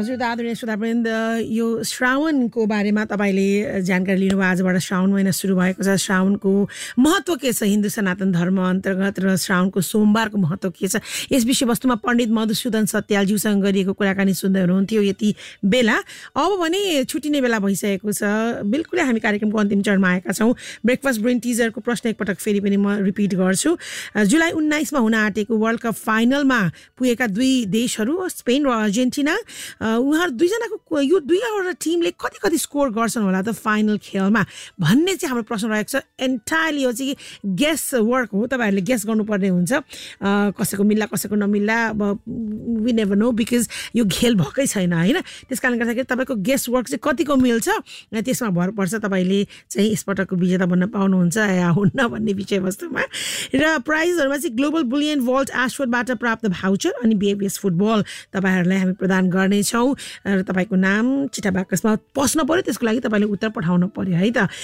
हजुर आदरणीय श्रोतावृन्द, यो श्रावणको बारेमा तपाईँले जानकारी लिनुभयो। आजबाट श्रावण महिना सुरु भएको छ। श्रावणको महत्त्व के छ हिन्दू सनातन धर्म अन्तर्गत र श्रावणको सोमबारको महत्त्व के छ, यस विषयवस्तुमा पण्डित मधुसूदन सत्यालज्यूसँग गरिएको कुराकानी सुन्दै हुनुहुन्थ्यो यति बेला। अब भने छुट्टिने बेला भइसकेको छ। बिल्कुलै हामी कार्यक्रमको अन्तिम चरणमा आएका छौँ। ब्रेकफास्ट ब्रेन टिजरको प्रश्न एकपटक फेरि पनि म रिपिट गर्छु। जुलाई 19मा हुन आँटेको वर्ल्ड कप फाइनलमा पुगेका दुई देशहरू स्पेन र अर्जेन्टिना, उहाँहरू दुईजनाको यो दुईवटा टिमले कति कति स्कोर गर्छन् होला त फाइनल खेलमा भन्ने चाहिँ हाम्रो प्रश्न रहेको छ। एन्टायरली यो चाहिँ गेस वर्क हो, तपाईँहरूले गेस गर्नुपर्ने हुन्छ। कसैको मिल्ला कसैको नमिल्ला, अब वी नेभर नो बिकज यो खेल भएकै छैन होइन। त्यस कारणले गर्दाखेरि तपाईँको गेस वर्क चाहिँ कतिको मिल्छ त्यसमा भर पर्छ। तपाईँले चाहिँ यसपटकको विजेता बन्न पाउनुहुन्छ या हुन्न भन्ने विषयवस्तुमा। र प्राइजहरूमा चाहिँ ग्लोबल बुलियन भोल्ट एशफोर्डबाट प्राप्त भाउचर अनि बिएबिएस फुटबल तपाईँहरूलाई हामी प्रदान गर्नेछौँ। र तपाईँको नाम चिठा बाकसमा पस्न पऱ्यो, त्यसको लागि तपाईँले उत्तर पठाउनु पऱ्यो है त।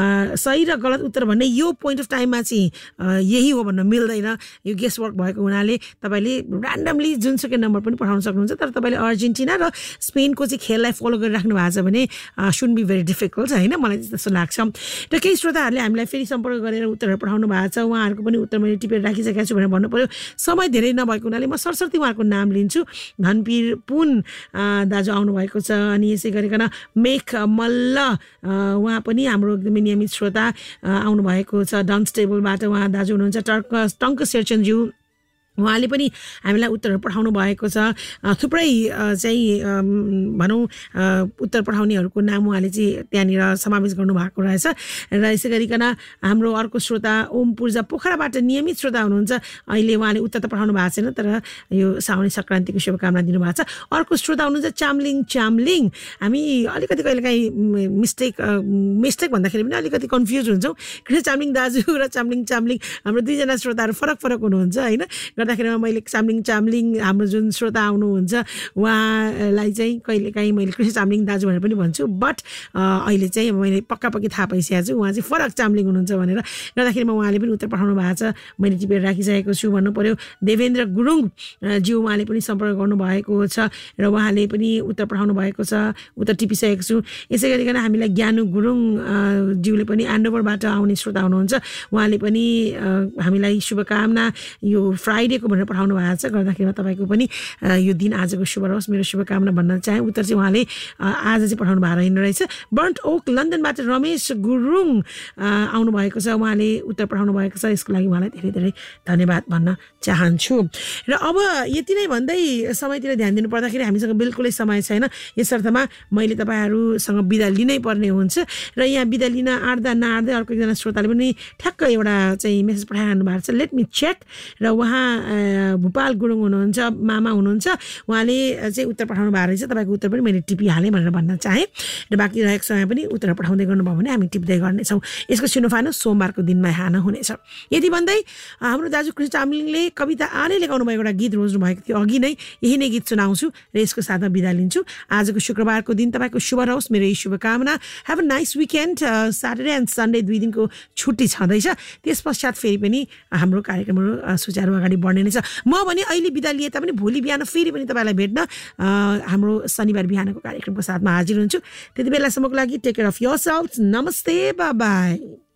सही र गलत उत्तर भन्ने यो पोइन्ट अफ टाइममा चाहिँ यही हो भन्न मिल्दैन। यो गेस वर्क भएको हुनाले तपाईँले ऱ्यान्डमली जुनसुकै नम्बर पनि पठाउन सक्नुहुन्छ। तर तपाईँले अर्जेन्टिना र स्पेनको चाहिँ खेललाई फलो गरिराख्नु भएको छ भने सुड बी भेरी डिफिकल्ट होइन, मलाई त्यस्तो लाग्छ। र केही श्रोताहरूले हामीलाई फेरि सम्पर्क गरेर उत्तरहरू पठाउनु भएको छ। उहाँहरूको पनि उत्तर मैले टिपेर राखिसकेको छु भनेर भन्नु पऱ्यो। समय धेरै नभएको हुनाले म सरसर्ती उहाँहरूको नाम लिन्छु। धनपीर पुन दाजु आउनुभएको छ, अनि यसै गरिकन मेघ मल्ल उहाँ पनि हाम्रो एकदमै नियमित श्रोता आउनुभएको छ। डन्सटेबलबाट उहाँ दाजु हुनुहुन्छ। टङ्क शेरचन्दज्यू उहाँले पनि हामीलाई उत्तरहरू पठाउनु भएको छ। थुप्रै चाहिँ भनौँ उत्तर पठाउनेहरूको नाम उहाँले चाहिँ त्यहाँनिर समावेश गर्नुभएको रहेछ। र यसै गरिकन हाम्रो अर्को श्रोता ओम पूर्जा पोखराबाट नियमित श्रोता हुनुहुन्छ। अहिले उहाँले उत्तर त पठाउनु भएको छैन, तर यो श्रावणी सङ्क्रान्तिको शुभकामना दिनुभएको छ। अर्को श्रोता हुनुहुन्छ चामलिङ। हामी अलिकति कहिलेकाहीँ मिस्टेक भन्दाखेरि पनि अलिकति कन्फ्युज हुन्छौँ। कृष्ण चामलिङ दाजु र चामलिङ हाम्रो दुईजना श्रोताहरू फरक हुन्छ होइन। गर्दाखेरिमा मैले चामलिङ हाम्रो जुन श्रोता आउनुहुन्छ उहाँलाई चाहिँ कहिलेकाहीँ मैले कृष्ण चामलिङ दाजु भनेर पनि भन्छु, बट अहिले चाहिँ मैले पक्का थाहा पाइसकेको छु उहाँ चाहिँ फरक चामलिङ हुनुहुन्छ भनेर। गर्दाखेरिमा उहाँले पनि उत्तर पठाउनु भएको छ, मैले टिपेर राखिसकेको छु भन्नु पऱ्यो। देवेन्द्र गुरुङ ज्यू उहाँले पनि सम्पर्क गर्नुभएको छ र उहाँले पनि उत्तर पठाउनु भएको छ, उत्तर टिपिसकेको छु। यसै गरिकन हामीलाई ज्ञानु गुरुङ ज्यूले पनि एन्डोभरबाट आउने श्रोता हुनुहुन्छ। उहाँले पनि हामीलाई शुभकामना यो फ्राइडेको भनेर पठाउनु भएको छ। गर्दाखेरिमा तपाईँको पनि यो दिन आजको शुभ रहोस्, मेरो शुभकामना भन्न चाहे। उत्तर चाहिँ उहाँले आज चाहिँ पठाउनु भएको रहेछ। बर्न्ट ओक लन्डनबाट रमेश गुरुङ आउनुभएको छ, उहाँले उत्तर पठाउनु भएको छ। यसको लागि उहाँलाई धेरै धेरै धन्यवाद भन्न चाहन्छु। र अब यति नै भन्दै समयतिर ध्यान दिनु पर्दाखेरि हामीसँग बिल्कुलै समय छैन। यसर्थमा मैले तपाईँहरूसँग बिदा लिनै पर्ने हुन्छ। र यहाँ बिदा लिन आँट्दै अर्को एकजना श्रोताले पनि ठ्याक्क एउटा चाहिँ मेसेज पठाइरहनु भएको छ। Let me check. र उहाँ भूपाल गुरुङ हुनुहुन्छ, मामा हुनुहुन्छ। उहाँले चाहिँ उत्तर पठाउनु भएको रहेछ। तपाईँको उत्तर पनि मैले टिपिहालेँ भनेर भन्न चाहेँ। र बाँकी रहेको समय पनि उत्तर पठाउँदै गर्नुभयो भने हामी टिप्दै गर्नेछौँ। यसको छिनोफानो सोमबारको दिनमा हान हुनेछ। यति भन्दै हाम्रो दाजु कृष्ण चामलिङले कविता आले लेखाउनु भएको एउटा गीत रोज्नु भएको थियो अघि नै, यही नै गीत सुनाउँछु र यसको साथमा बिदा लिन्छु। आजको शुक्रबारको दिन तपाईँको शुभ रहोस्, मेरो यही शुभकामना। Have a nice weekend. Saturday and Sunday 2 दिनको छुट्टी छँदैछ। त्यस पश्चात फेरि पनि हाम्रो कार्यक्रमहरू सुचारू अगाडि बढ्ने नै छ। म भने अहिले बिदा लिए तापनि भोलि बिहान फेरि पनि तपाईँलाई भेट्न हाम्रो शनिबार बिहानको कार्यक्रमको साथमा हाजिर हुन्छु। त्यति बेलासम्मको लागि टेक केयर अफ योरसेल्फ। नमस्ते, बाई बाई।